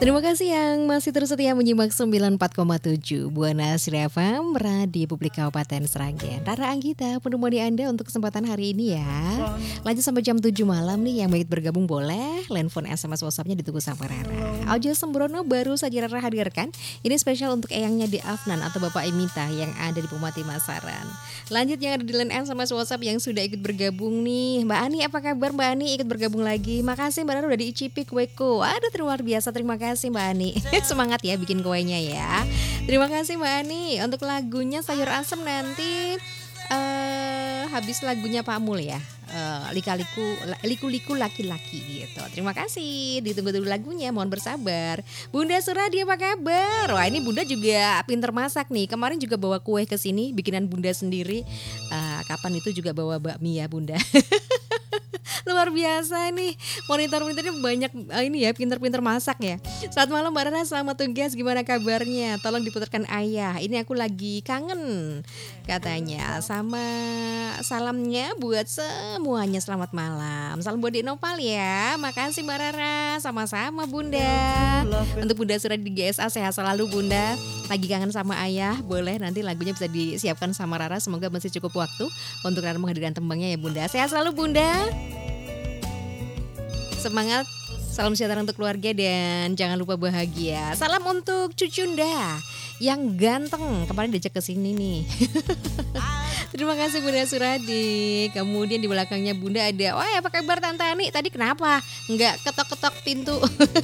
Terima kasih yang masih terus setia menyimak 94,7 Buana Sri FM, Radio Publik Kabupaten Sragen. Rara Anggita menemani Anda untuk kesempatan hari ini ya. Lanjut sampai jam 7 malam nih, yang baik bergabung boleh. Handphone SMS WhatsApp-nya ditunggu sama Rara. Audio sembrono baru saja Rara hadirkan. Ini spesial untuk eyangnya di Afnan atau Bapak Emita yang ada di Pemati Masaran. Lanjut yang ada di line SMS WhatsApp yang sudah ikut bergabung nih. Mbak Ani, apa kabar Mbak Ani, ikut bergabung lagi. Makasih Mbak Rara udah diicipi kueku. Aduh, luar biasa, terima kasih Mbak Ani. Semangat ya bikin kuenya ya. Terima kasih Mbak Ani. Untuk lagunya sayur asem nanti habis lagunya Pak Mul ya. Liku-liku laki-laki gitu. Terima kasih. Ditunggu dulu lagunya, mohon bersabar. Bunda Suradi apa kabar? Wah, ini Bunda juga pinter masak nih. Kemarin juga bawa kue ke sini bikinan Bunda sendiri. Kapan itu juga bawa bakmi ya Bunda. Luar biasa nih, monitor-monitornya banyak ini ya, pinter-pinter masak ya. Selamat malam Mbak Rara, selamat tugas, gimana kabarnya? Tolong diputarkan ayah, ini aku lagi kangen katanya. Sama salamnya buat semuanya, selamat malam. Salam buat Dik Nopal ya, makasih Mbak Rara. Sama-sama Bunda. Untuk Bunda Suradi di GSA, sehat selalu Bunda. Lagi kangen sama ayah, boleh nanti lagunya bisa disiapkan sama Rara. Semoga masih cukup waktu untuk Rara menghadirkan tembangnya ya Bunda. Sehat selalu Bunda. Semangat, salam sejahtera untuk keluarga dan jangan lupa bahagia. Salam untuk Cucunda yang ganteng, kemarin diajak ke sini nih. Terima kasih Bunda Suradi. Kemudian di belakangnya Bunda ada, wah apa kabar Tante Ani? Tadi kenapa nggak ketok-ketok pintu?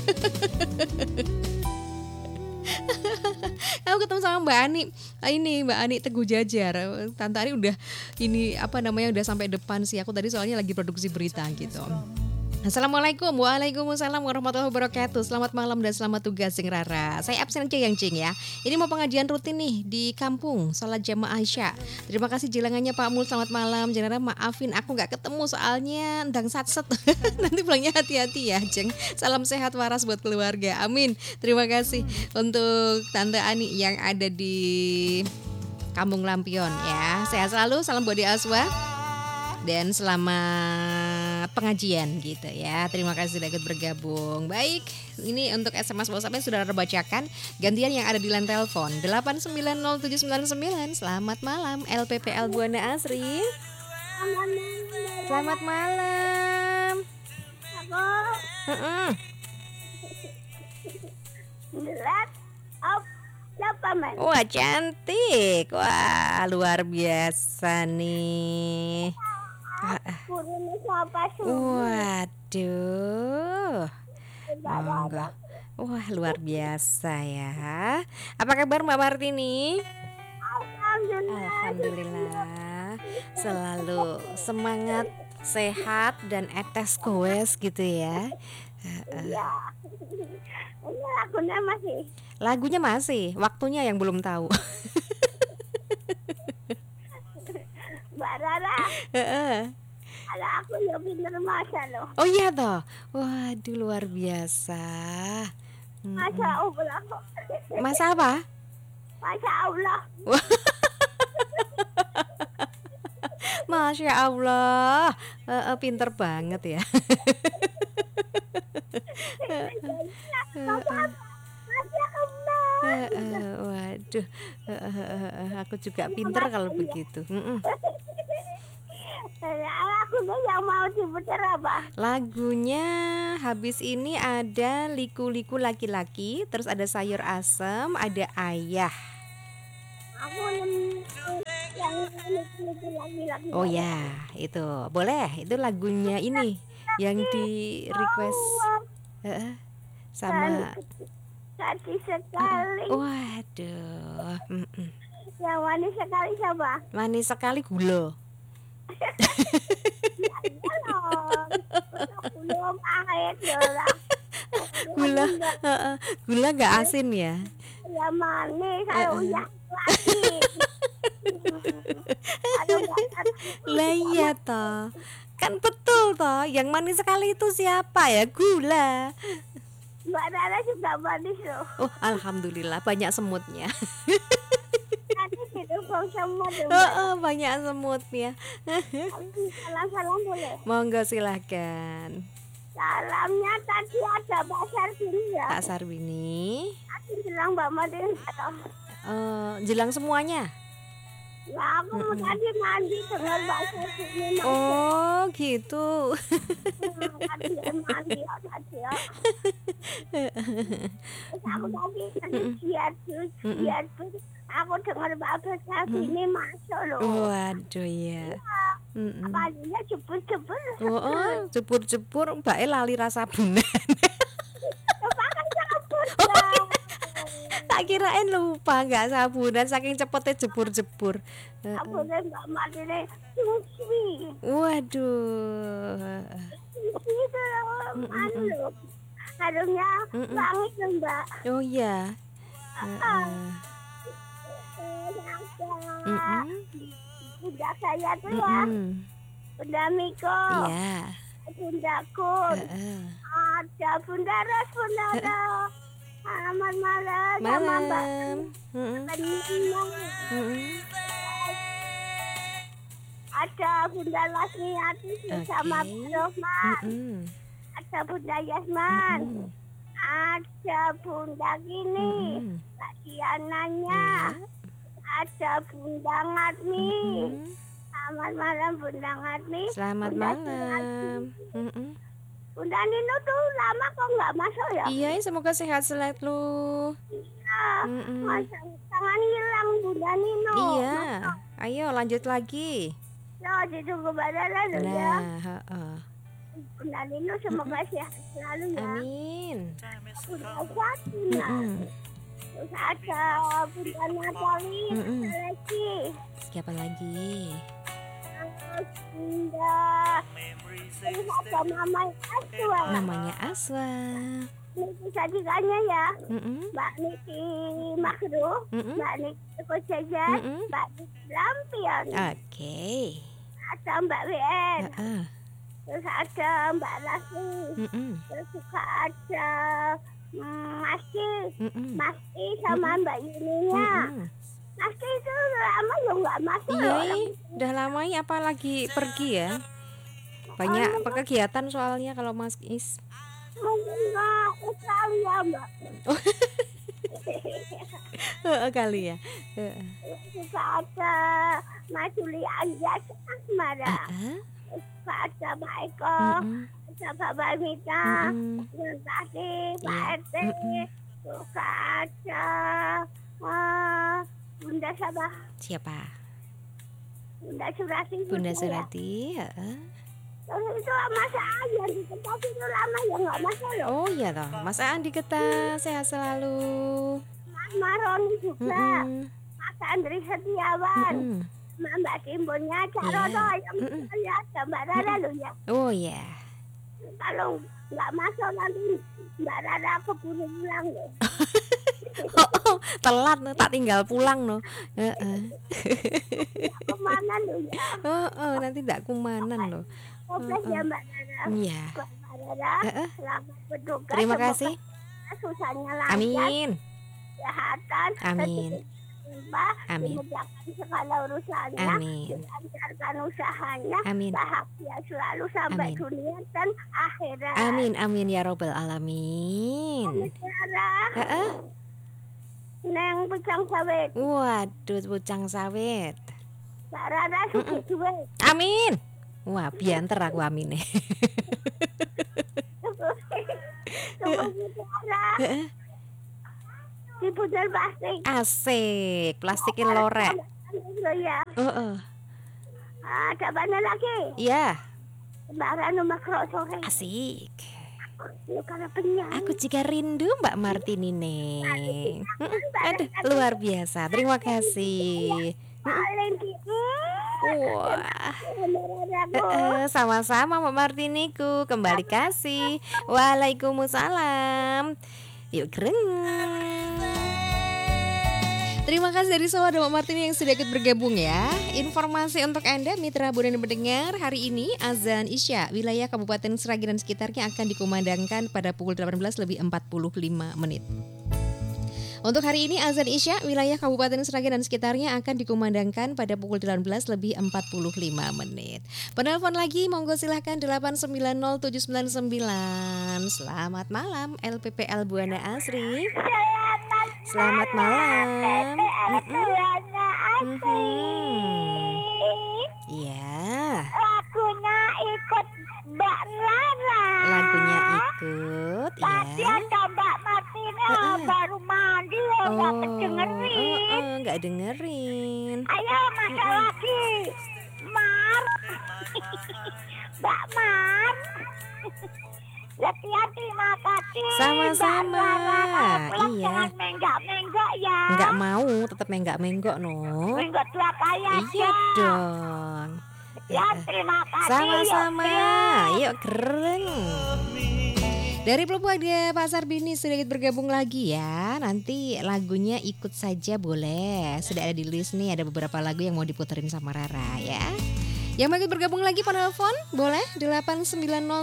Aku ketemu sama Mbak Ani. Ini Mbak Ani Teguh Jajar. Tante Ani udah udah sampai depan sih. Aku tadi soalnya lagi produksi berita gitu. Assalamualaikum, waalaikumsalam warahmatullahi wabarakatuh. Selamat malam dan selamat tugas Cing Rara. Saya absen aja yang Cing ya. Ini mau pengajian rutin nih di kampung, salat jamaah Isya. Terima kasih jilangannya Pak Mul, selamat malam. Cing Rara maafin aku gak ketemu soalnya ndang satset. Nanti pulangnya hati-hati ya Cing. Salam sehat waras buat keluarga, amin. Terima kasih untuk Tante Ani yang ada di Kampung Lampion ya. Sehat selalu, salam buat Di Aswa. Dan selamat pengajian gitu ya. Terima kasih sudah ikut bergabung. Baik, ini untuk SMS WhatsApp-nya sudah terbacakan. Gantian yang ada di line telepon 890799. Selamat malam LPPL Buana Asri. Selamat malam. Wah cantik. Wah luar biasa nih. Waduh. Monggo. Wah luar biasa ya. Apa kabar Mbak Martini? Alhamdulillah. Selalu semangat, sehat dan etes goes gitu ya. Lagunya masih, waktunya yang belum tahu. Mbak Rara, ada aku yang pinter masak loh. Oh iya toh, waduh luar biasa. Masya Allah. Masa apa? Masya Allah. Masya Allah, pinter banget ya. Waduh, aku juga pinter kalau begitu. Lagunya yang mau diputar apa? Lagunya habis ini ada liku-liku laki-laki, terus ada sayur asem, ada ayah. Aku yang liku-liku laki-laki. Oh ya, itu boleh. Itu lagunya ini yang di request sama. Cantik sekali. Waduh. Yang manis sekali siapa? Manis sekali gula. Belum air lah. Gula nggak asin ya? Ya manis, kalau ya asin. Lah iya toh. Kan betul toh, yang manis sekali itu siapa ya? Gula. Mbak Rara juga manis loh. Oh, alhamdulillah banyak semutnya. Nanti didukung semut. Banyak semutnya. Salam-salam boleh. Monggo silahkan. Salamnya tadi ada Pak Sarbini ya. Pak Sarbini. Aku bilang Mbak Martin. Jelang semuanya. Ya aku tadi mandi dengar Pak Sarbini. Oh gitu. Tadi mandi ya tadi ya. Terus aku tadi giat. Aku dengar Pak Sarbini masuk loh. Waduh ya. Apalagi jebur-jebur. Oh, jebur-jebur Mbak lali rasa bunan. Pakai sabun. Tak kirain lupa nggak sabunan saking cepetnya jebur-jebur. Sabunnya Mbak Martin sushi. Waduh. Sushi itu anu loh. Harusnya wangi tuh Mbak. Oh iya. Bunda saya tuh ya. Bunda Miko. Iya. Bunda Kun. Ada Bunda Ros, Bunda Ros. Selamat malam sama Mbak. Ada Bunda Lasmiati sama Pak Rohman. Ada Bunda Yasman. Ada Bunda Gini. Mbak Diananya. Ada Bunda Ngatmi. Selamat malam Bunda Ngatmi. Selamat malam. Bunda Nino tuh lama kok nggak masuk ya? Iya, semoga sehat selalu. Iya, jangan hilang Bunda Nino. Iya, ayo lanjut lagi. Ya, ditunggu Badara dulu ya. Nah, Bunda Nino semoga sehat selalu ya. amin. Bunda Fatina. Terus ada Bunda Natali. Lagi. Siapa lagi? Bunda. Terus ada Mama Aswa. Namanya Aswa. Niki Sadikanya ya. Mbak Niki Makruh. Mbak Niki Kojajar. Mbak Niki Lampion. Oke. Ada Mbak WN. Terus ada Mbak Lasmi. Terus juga ada Masti sama Mbak Yuninya. Masti itu lama ya nggak masuk. Iya, udah lama ya, apalagi pergi ya. Banyak kegiatan soalnya kalau Mas Is. Mungkin nggak Australia Mbak. Kali ya. Juga ada Mas Juli Anjas Asmara. Juga ada Pak Eko. Ada Bapak Mita. Dan tadi Pak RT. Juga ada Bunda Sabah. Siapa? Bunda Surati. Bunda Surati. Terus itu Mas Aan yang di tempat itu lama ya nggak masuk loh. Oh iya toh, Mas Aan di Ketas, sehat selalu. Mas Maroni juga. Mas Andri Setiawan. Mbak Timbunnya Carono yang ya Mbak Rara loh ya. Oh iya. Kalau nggak masuk nanti Mbak Rara keburu pulang loh. Telat no, tak tinggal pulang no. Kemana loh ya? Nanti tak kumanan loh. Kompleks ya Mbak Rara. Iya. Mbak Rara, selamat bertugas. Terima kasih. Susahnya lancar. Amin. Kesehatan. Amin. Amin. Dimudahkan segala urusannya. Amin. Dilancarkan usahanya. Amin. Bahagia selalu sampai Amin. dunia dan akhirat. Amin, amin ya robbal alamin. Rara. Neng pucang sawit. Waduh, pucang sawit. Mbak Rara sugih duit. Amin. Wah, bianter aku amin. Tunggu Rara. Di bundar plastik. Asik, plastikin lorek. Ya. Ada mana lagi? Iya. Mbak Ranu Makro sore. Asik. Lu karena penyanyi. Aku juga rindu Mbak Martini Neng. Aduh, luar biasa. Terima kasih. Wah. Sama-sama Mbak Martiniku. Kembali kasih. Waalaikumsalam. Yuk keren. Terima kasih dari Sowa dan Mbak Martini yang sudah ikut bergabung ya. Informasi untuk Anda mitra budan pendengar, hari ini azan Isya wilayah Kabupaten Sragen dan sekitarnya akan dikumandangkan pada pukul 18:45. Untuk hari ini azan Isya wilayah Kabupaten Sragen dan sekitarnya akan dikumandangkan pada pukul 18 lebih 45 menit. Penelpon lagi monggo silahkan 8907999. Selamat malam LPPL Buana Asri. Selamat malam. Iya. Lagunya ikut Mbak Rara. Lagunya ikut ya. Tadi ada Mbak Martina baru mandi nggak kedengerin. Nggak dengerin. Ayo masuk lagi, Mar. Mbak Mar. Sekian terima kasih. Sama-sama. Iya. Jangan menggak-menggak ya. Nggak mau, tetap menggak-menggok no. Menggak tua kaya. Iya dong. Ya terima kasih. Sama-sama. Yuk, Yuk keren. Dari Pelumpang Pasar Bini sedikit bergabung lagi ya. Nanti lagunya ikut saja boleh. Sudah ada di list nih, ada beberapa lagu yang mau diputerin sama Rara ya. Yang mau ikut bergabung lagi penelpon boleh 890